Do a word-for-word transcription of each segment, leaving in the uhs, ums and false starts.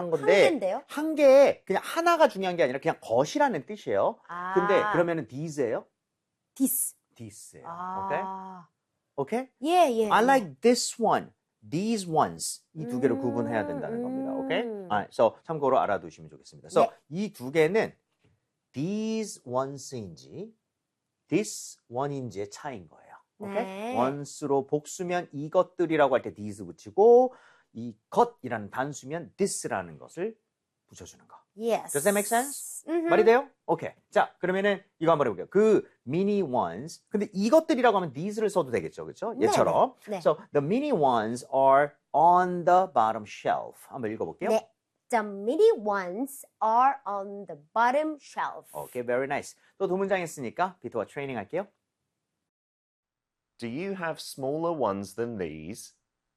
한 건데 한 개인데요? 한 개에 그냥 하나가 중요한 게 아니라 그냥 것이라는 뜻이에요. 아. 근데 그러면은 these예요? this. these예요. 아. 오케이? 오케이? 예, 예. I 예. like this one. These ones. 이 두 개를 음, 구분해야 된다는 겁니다. 오케이? 음. Alright, so 참고로 알아두시면 좋겠습니다. So 네. 이 두 개는 these ones인지 this one인지의 차이인 거예요. 오케이? 네. once로 복수면 이것들이라고 할 때 these 붙이고 이 것이라는 단수면 this라는 것을 붙여주는 거. Yes. Does that make sense? 음흠. 말이 돼요? 오케이. 자, 그러면은 이거 한번 해볼게요. 그 mini ones. 근데 이것들이라고 하면 these를 써도 되겠죠, 그렇죠? 네, 얘처럼. 네. So the mini ones are on the bottom shelf. 한번 읽어볼게요. 네. The mini ones are on the bottom shelf. 오케이, very nice. 또 두 문장 했으니까 비트와 트레이닝 할게요. Do you have smaller ones than these?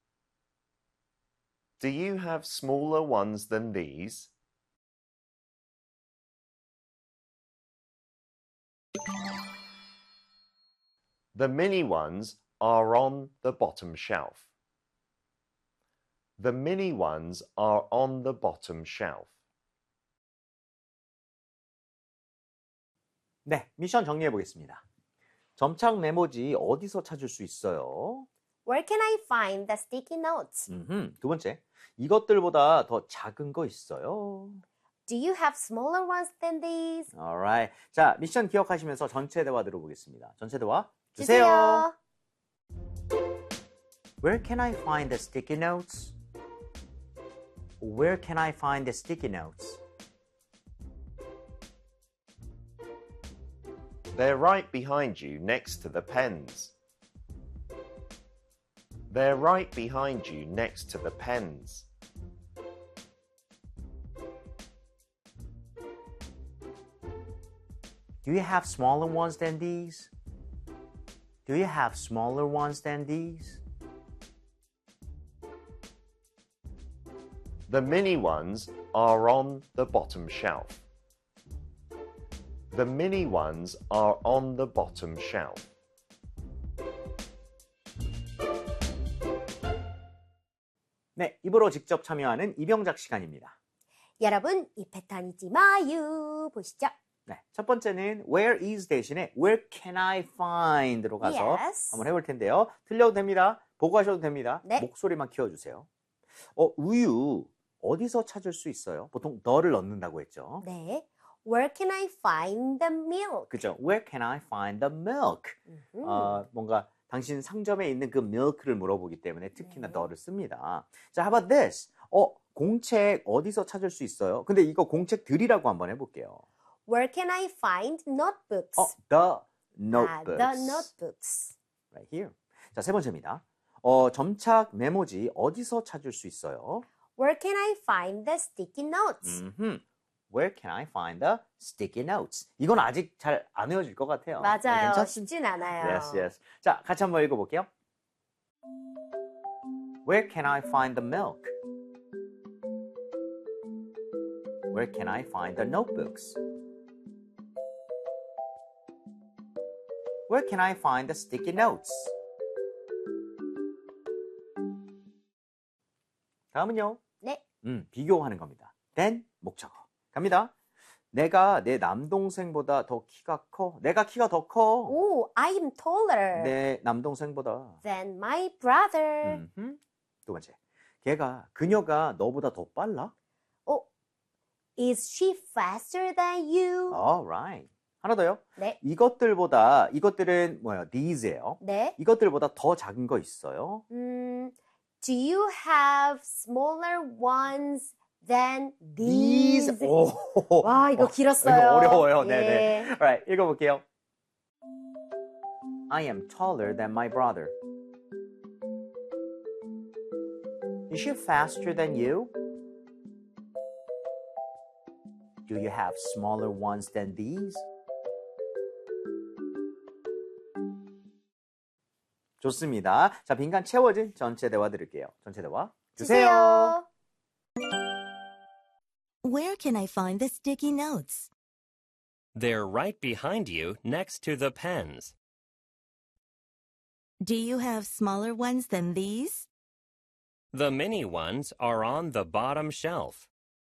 Do you have smaller ones than these? The mini ones are on the bottom shelf. The mini ones are on the bottom shelf. 네, 미션 정리해 보겠습니다. 점착 메모지 어디서 찾을 수 있어요? Where can I find the sticky notes? 음흠. 두 번째, 이것들보다 더 작은 거 있어요? Do you have smaller ones than these? Alright. 자, 미션 기억하시면서 전체 대화 들어보겠습니다. 전체 대화 주세요. Where can I find the sticky notes? Where can I find the sticky notes? They're right behind you next to the pens. They're right behind you next to the pens. Do you have smaller ones than these? Do you have smaller ones than these? The mini ones are on the bottom shelf. The mini ones are on the bottom shelf. 네, 입으로 직접 참여하는 이병작 시간입니다. 여러분, 이 패턴 잊지 마요. 보시죠. 네, 첫 번째는 where is 대신에 where can I find로 가서 Yes. 한번 해볼 텐데요. 틀려도 됩니다. 보고 하셔도 됩니다. 네. 목소리만 키워주세요. 어, 우유 어디서 찾을 수 있어요? 보통 the를 넣는다고 했죠. 네. Where can I find the milk? 그죠? Where can I find the milk? 음흠. 어, 뭔가 당신 상점에 있는 그 milk를 물어보기 때문에 특히나 네. the를 씁니다. 자, how about this? 어, 공책 어디서 찾을 수 있어요? 근데 이거 공책들이라고 한번 해볼게요. Where can I find notebooks? 어, the 아, notebooks. the notebooks. Right here. 자, 세 번째입니다. 어, 점착 메모지 어디서 찾을 수 있어요? Where can I find the sticky notes? 음흠. Where can I find the sticky notes? 이건 아직 잘 안 외워질 것 같아요. 네, 맞아요. 괜찮습니다. 쉽진 않아요. Yes, yes. 자, 같이 한번 읽어볼게요. Where can I find the milk? Where can I find the notebooks? Where can I find the sticky notes? 다음은요. 네. 음, 비교하는 겁니다. then 목적어. 갑니다. 내가 내 남동생보다 더 키가 커. 내가 키가 더 커. Oh, I am taller 내 남동생보다. than my brother. 음흠. 두 번째. 걔가 그녀가 너보다 더 빨라? Oh, is she faster than you? Alright. 하나 더요. 네. 이것들보다 이것들은 뭐예요? these예요. 네. 이것들보다 더 작은 거 있어요? 음, do you have smaller ones than these? 오. 와, 이거 어, 길었어요. 이거 어려워요. 예. 네네. Alright, 읽어볼게요. I am taller than my brother. Is she faster than you? Do you have smaller ones than these? 좋습니다. 자, 빈칸 채워진 전체 대화 들을게요. 전체 대화 주세요. Where can I find the sticky notes? They're right behind you next to the pens. Do you have smaller ones than these? The mini ones are on the bottom shelf.